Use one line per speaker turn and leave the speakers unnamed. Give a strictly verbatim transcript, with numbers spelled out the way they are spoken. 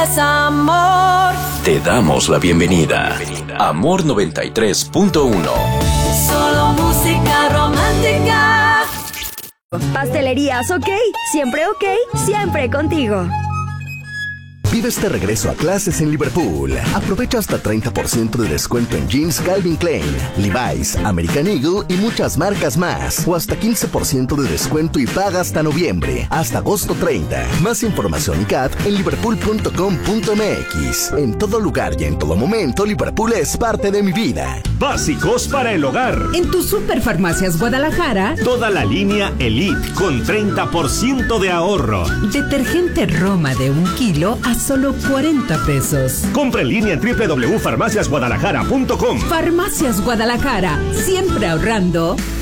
Es amor.
Te damos la bienvenida. Amor noventa y tres punto uno.
Solo música romántica.
Pastelerías OK, siempre OK, siempre contigo.
Vive este regreso a clases en Liverpool. Aprovecha hasta treinta por ciento de descuento en jeans Calvin Klein, Levi's, American Eagle y muchas marcas más. O hasta quince por ciento de descuento y paga hasta noviembre, hasta agosto treinta. Más información y C A T en liverpool punto com punto m x. En todo lugar y en todo momento, Liverpool es parte de mi vida.
Básicos para el hogar.
En tu Superfarmacias Guadalajara,
toda la línea Elite con treinta por ciento de ahorro.
Detergente Roma de un kilo a solo cuarenta pesos.
Compra en línea en doble u doble u doble u punto farmacias guadalajara punto com.
Farmacias Guadalajara, siempre ahorrando,